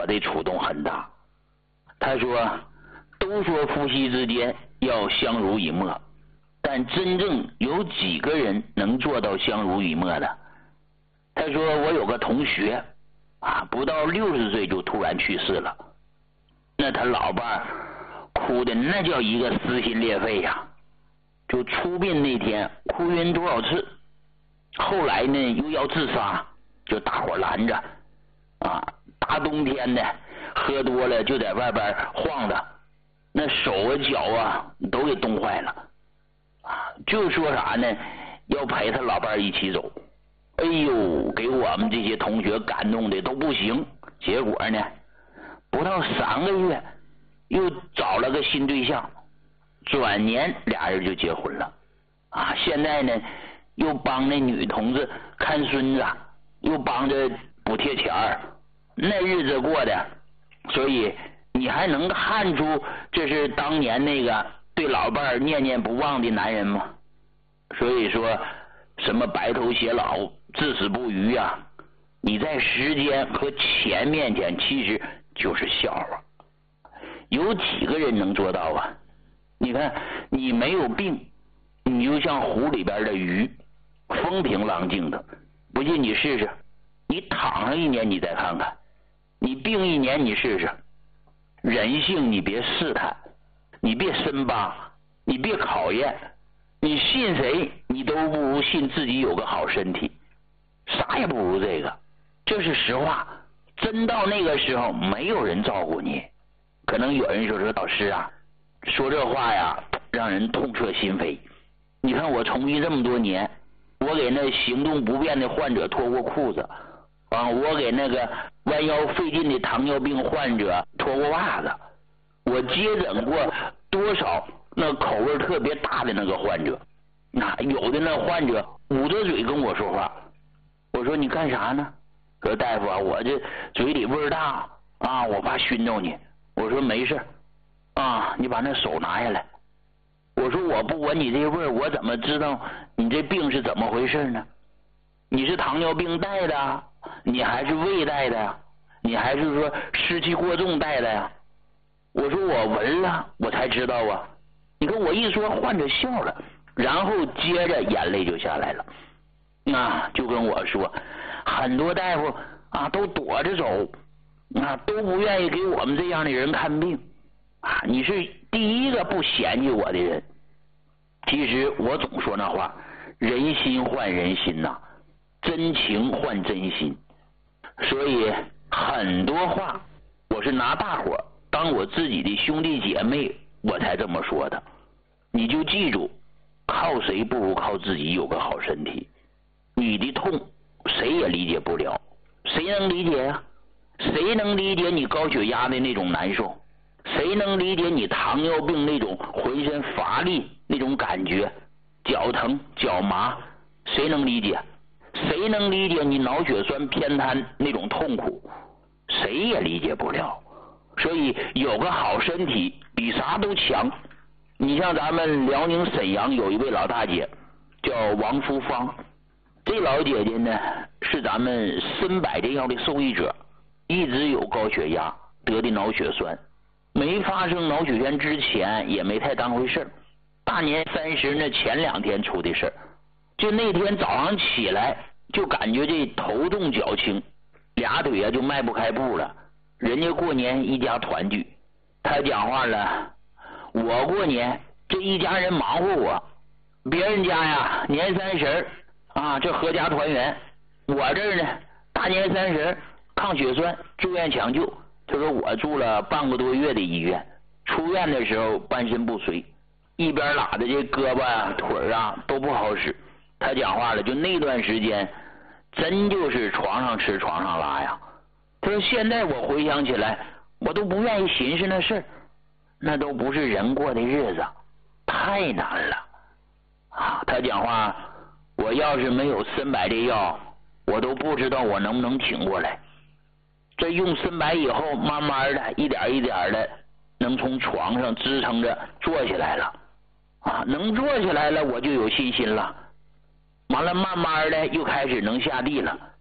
我的触动很大。他说，都说夫妻之间要相濡以沫，但真正有几个人能做到相濡以沫的？他说，我有个同学不到60岁就突然去世了，那他老伴哭的那叫一个撕心裂肺呀，就出殡那天哭晕多少次，后来呢又要自杀，就大伙拦着大冬天的喝多了就在外边晃的，那手脚都给冻坏了就说啥呢，要陪他老伴一起走。哎呦，给我们这些同学感动的都不行。结果呢，不到3个月又找了个新对象，转年俩人就结婚了现在呢又帮那女同志看孙子，又帮着补贴钱儿，那日子过的，所以你还能看出这是当年那个对老伴念念不忘的男人吗？所以说什么白头偕老至死不渝你在时间和钱面前其实就是笑话。有几个人能做到你看，你没有病，你就像湖里边的鱼，风平浪静的，不信你试试，你躺上1年你再看看，你病1年你试试。人性你别试探，你别深扒，你别考验，你信谁你都不如信自己有个好身体，啥也不如这个，这是实话。真到那个时候没有人照顾你。可能有人说老师说这话让人痛彻心扉。你看我从医这么多年，我给那行动不便的患者脱过裤子我给那个弯腰费劲的糖尿病患者脱过袜子，我接诊过多少那口味特别大的那个患者有的那患者捂着嘴跟我说话，我说你干啥呢？说大夫我这嘴里味儿大我怕熏着你。我说没事你把那手拿下来。我说我不闻你这味儿，我怎么知道你这病是怎么回事呢？你是糖尿病带的，你还是胃带的，你还是说湿气过重带的呀？我说我闻了我才知道你跟我一说，患者笑了，然后接着眼泪就下来了就跟我说，很多大夫都躲着走都不愿意给我们这样的人看病你是第一个不嫌弃我的人。其实我总说那话，人心换人心真情换真心。所以很多话我是拿大伙当我自己的兄弟姐妹我才这么说的。你就记住，靠谁不如靠自己有个好身体。你的痛谁也理解不了，谁能理解谁能理解你高血压的那种难受？谁能理解你糖尿病那种浑身乏力那种感觉，脚疼脚麻？谁能理解？谁能理解你脑血栓偏瘫那种痛苦？谁也理解不了。所以有个好身体比啥都强。你像咱们辽宁沈阳有一位老大姐叫王淑芳，这老姐姐呢是咱们参百健药的受益者，一直有高血压，得的脑血栓，没发生脑血栓之前也没太当回事，大年30那前2天出的事，就那天早上起来就感觉这头重脚轻，俩腿就迈不开步了。人家过年一家团聚，他讲话了，我过年这一家人忙活我，别人家年30这合家团圆，我这儿呢大年30抗血栓住院抢救。他说我住了半个多月的医院，出院的时候半身不遂，一边拉的这胳膊腿都不好使。他讲话了，就那段时间真就是床上吃床上拉他说现在我回想起来，我都不愿意寻思那事儿，那都不是人过的日子，太难了他讲话，我要是没有参百这药，我都不知道我能不能挺过来。这用参百以后，慢慢的一点一点的能从床上支撑着坐起来了能坐起来了我就有信心了。完了慢慢的又开始能下地了。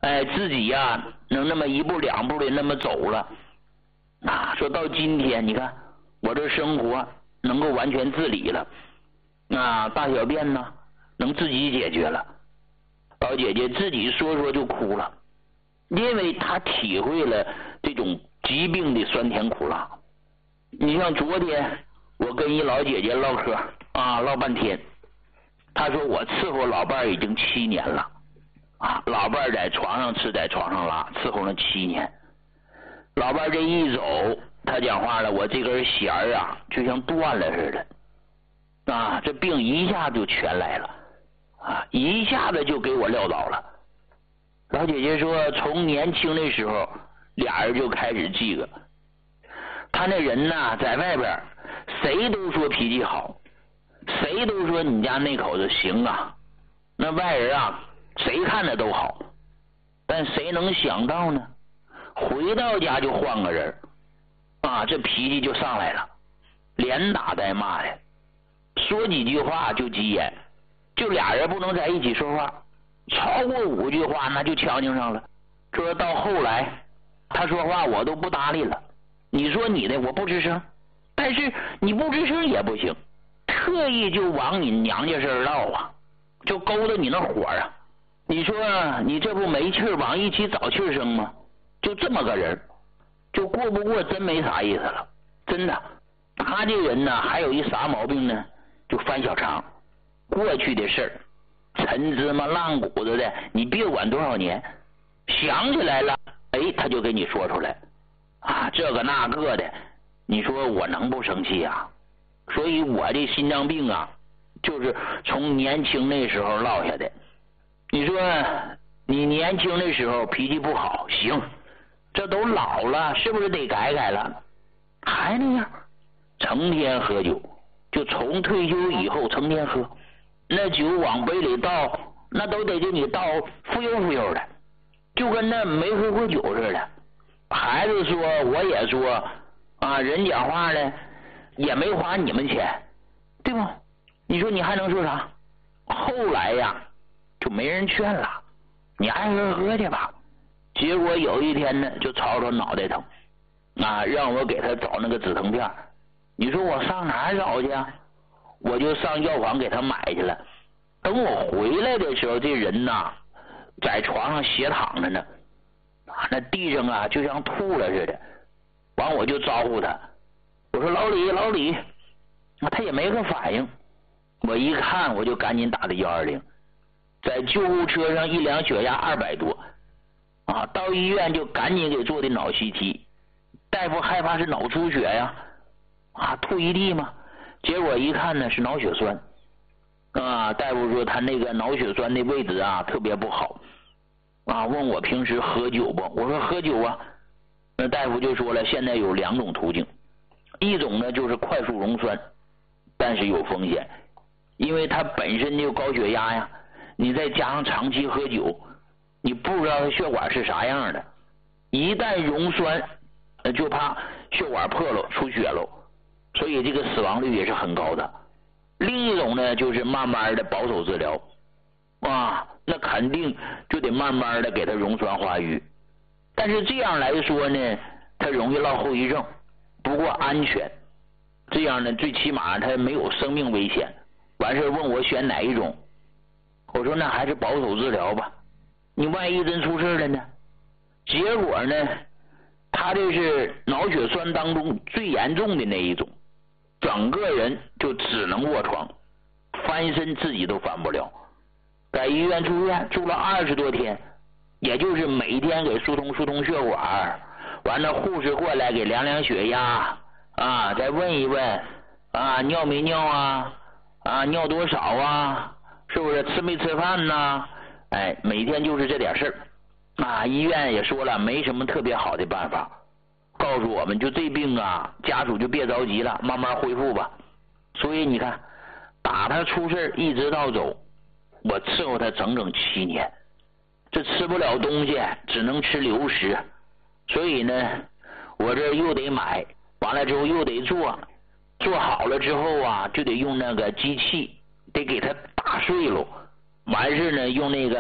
自己呀能那么一步两步的那么走了啊。说到今天，你看我这生活能够完全自理了啊，大小便呢能自己解决了。老姐姐自己说说就哭了，因为她体会了这种疾病的酸甜苦辣。你像昨天我跟一老姐姐唠嗑啊，唠半天，她说我伺候老伴已经7年了啊，老伴在床上吃在床上拉，伺候了7年。老伴这一走，她讲话了，我这根弦啊就像断了似的啊，这病一下就全来了啊，一下子就给我撂倒了。老姐姐说从年轻的时候俩人就开始记个，他那人呐在外边谁都说脾气好，谁都说你家那口子行啊，那外人啊谁看着都好，但谁能想到呢，回到家就换个人啊，这脾气就上来了，连打带骂的，说几句话就急眼，就俩人不能在一起说话，超过5句话那就呛呛上了。这到后来他说话我都不搭理了，你说你的我不吱声，但是你不吱声也不行，特意就往你娘家事唠啊，就勾搭你那火啊。你说你这不没气往一起找气生吗？就这么个人，就过不过真没啥意思了，真的。他这人呢还有一啥毛病呢，就翻小肠，过去的事儿陈芝麻烂谷子的，你别管多少年，想起来了他就给你说出来啊，这个那个的，你说我能不生气啊？所以我这心脏病啊就是从年轻那时候落下的。你说你年轻的时候脾气不好，行，这都老了，是不是得改改了？还那样成天喝酒，就从退休以后成天喝，那酒往杯里倒，那都得给你倒忽悠忽悠的，就跟那没喝过酒似的。孩子说我也说啊，人讲话呢也没花你们钱，对不？你说你还能说啥？后来呀就没人劝了，你爱喝喝去吧。结果有一天呢就吵吵脑袋疼啊，让我给他找那个止疼片。你说我上哪儿找去啊？我就上药房给他买去了。等我回来的时候，这人呐在床上斜躺着呢，那地上啊就像吐了似的。完我就招呼他，我说老李老李，他也没个反应。我一看我就赶紧打的120，在救护车上一量血压200多啊，到医院就赶紧给做的脑 CT， 大夫害怕是脑出血呀啊，吐一地嘛。结果一看呢是脑血栓啊，大夫说他那个脑血栓的位置啊特别不好啊，问我平时喝酒不？我说喝酒啊。那大夫就说了，现在有2种途径，一种呢就是快速溶栓，但是有风险，因为他本身就高血压呀，你再加上长期喝酒，你不知道他血管是啥样的，一旦溶栓就怕血管破了出血了，所以这个死亡率也是很高的。另一种呢就是慢慢的保守治疗啊，那肯定就得慢慢的给他溶栓化瘀，但是这样来说呢他容易落后遗症，不过安全，这样呢最起码他没有生命危险。完事问我选哪一种，我说那还是保守治疗吧，你万一真出事了呢？结果呢他这是脑血栓当中最严重的那一种，整个人就只能卧床，翻身自己都翻不了，在医院住院住了20多天，也就是每天给疏通血管，完了护士过来给量量血压啊，再问一问啊尿没尿啊尿多少啊，是不是吃没吃饭呢？每天就是这点事儿啊。医院也说了没什么特别好的办法，告诉我们就这病啊，家属就别着急了，慢慢恢复吧。所以你看打他出事一直到走，我伺候他整整7年，这吃不了东西只能吃流食，所以呢我这又得买，完了之后又得做好了之后啊就得用那个机器得给它打碎了，完事呢用那个大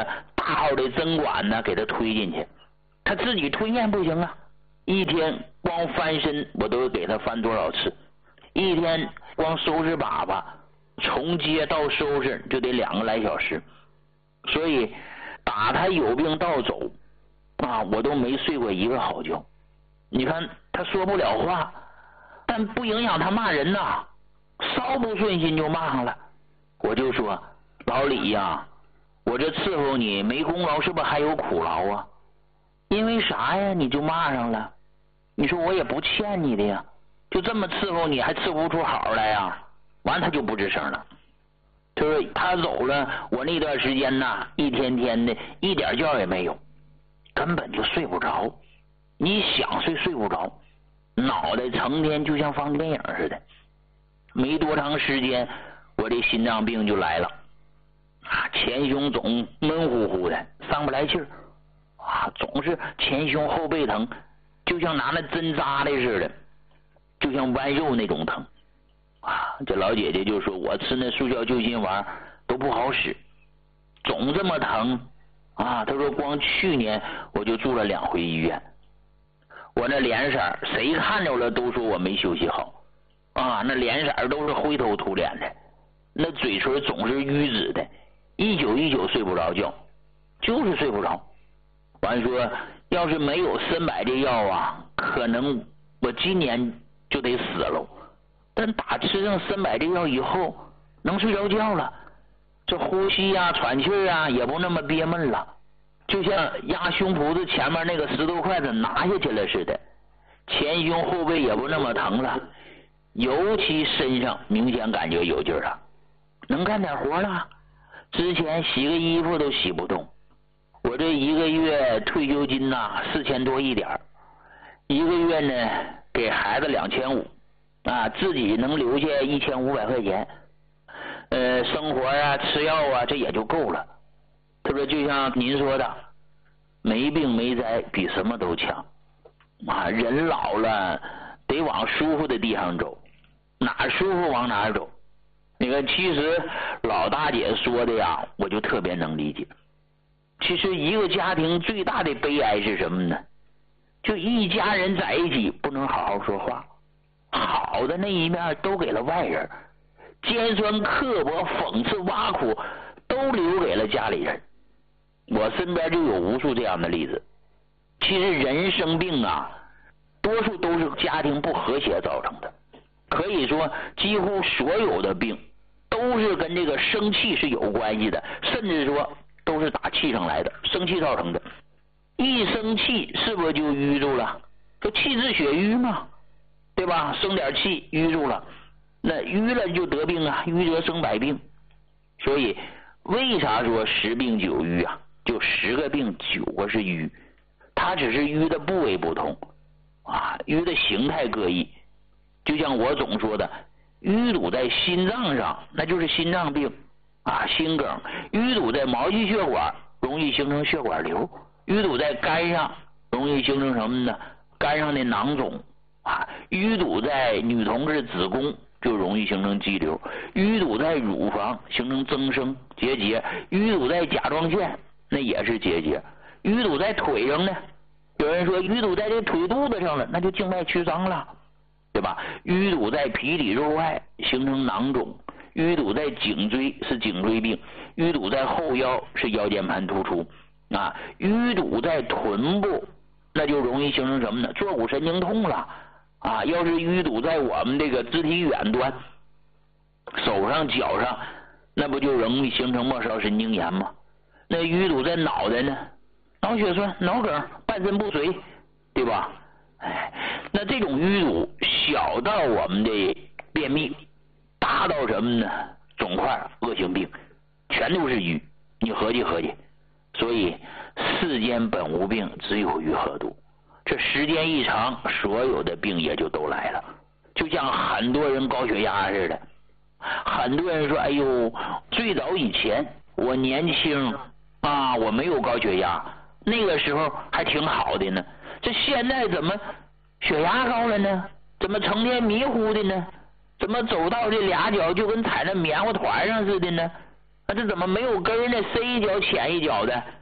号的针管呢给他推进去，他自己吞咽不行啊，一天光翻身我都给他翻多少次，一天光收拾粑粑从接到收拾就得2个来小时，所以打他有病到走啊，我都没睡过一个好觉。你看他说不了话，但不影响他骂人呐，稍不顺心就骂上了。我就说老李呀，我这伺候你没功劳是不是还有苦劳啊？因为啥呀你就骂上了？你说我也不欠你的呀，就这么伺候你还伺候不出好来呀？完他就不吱声了。就是他走了，我那段时间呐，一天天的一点觉也没有，根本就睡不着，你想睡不着，脑袋成天就像放电影似的。没多长时间我这心脏病就来了啊，前胸总闷乎乎的，上不来气儿啊，总是前胸后背疼，就像拿那针扎的似的，就像剜肉那种疼啊。这老姐姐就说我吃那速效救心丸都不好使，总这么疼啊。她说光去年我就住了2回医院，我那脸色谁看着了都说我没休息好啊，那脸色都是灰头土脸的，那嘴唇总是淤紫的，一宿睡不着觉，就是睡不着。完说要是没有参柏这药啊，可能我今年就得死了。但打吃上参柏这药以后，能睡着觉了，这呼吸啊、喘气啊也不那么憋闷了，就像压胸脯子前面那个石头块子拿下去了似的，前胸后背也不那么疼了，尤其身上明显感觉有劲儿了，能干点活了。之前洗个衣服都洗不动，我这1个月退休金呐4000多一点，1个月呢给孩子2500啊，自己能留下1500块钱，生活啊、吃药啊，这也就够了。他说就像您说的，没病没灾比什么都强啊！人老了得往舒服的地方走，哪舒服往哪走。你看，其实老大姐说的呀，我就特别能理解。其实一个家庭最大的悲哀是什么呢？就一家人在一起不能好好说话，好的那一面都给了外人，尖酸刻薄、讽刺挖苦都留给了家里人。我身边就有无数这样的例子。其实人生病啊，多数都是家庭不和谐造成的，可以说几乎所有的病都是跟这个生气是有关系的，甚至说都是打气上来的，生气造成的。一生气是不是就淤住了？就气滞血瘀嘛，对吧？生点气淤住了，那淤了就得病啊，淤则生百病。所以为啥说10病9瘀啊？就10个病9个是瘀，它只是瘀的部位不同啊，瘀的形态各异。就像我总说的，淤堵在心脏上那就是心脏病啊，心梗；淤堵在毛细血管容易形成血管瘤，淤堵在肝上容易形成什么呢？肝上的囊肿啊，淤堵在女同志子宫就容易形成肌瘤，淤堵在乳房形成增生结节，淤堵在甲状腺那也是结节，淤堵在腿上呢，有人说淤堵在这腿肚子上了，那就静脉曲张了，对吧？淤堵在皮里肉外形成囊肿，淤堵在颈椎是颈椎病，淤堵在后腰是腰间盘突出啊，淤堵在臀部那就容易形成什么呢？坐骨神经痛了啊！要是淤堵在我们这个肢体远端，手上脚上，那不就容易形成末梢神经炎吗？那淤堵在脑袋呢，脑血栓、脑梗、半身不遂，对吧？哎，那这种淤堵小到我们的便秘，大到什么呢？肿块、恶性病，全都是瘀。你合计合计，所以世间本无病，只有瘀和堵。这时间一长，所有的病也就都来了。就像很多人高血压似的，很多人说：“哎呦，最早以前我年轻啊，我没有高血压，那个时候还挺好的呢。这现在怎么血压高了呢？怎么成天迷糊的呢？怎么走到这俩脚就跟踩在棉花团上似的呢？啊，这怎么没有根呢？深一脚浅一脚的，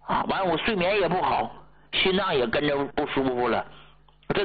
完我睡眠也不好，心脏也跟着不舒服了。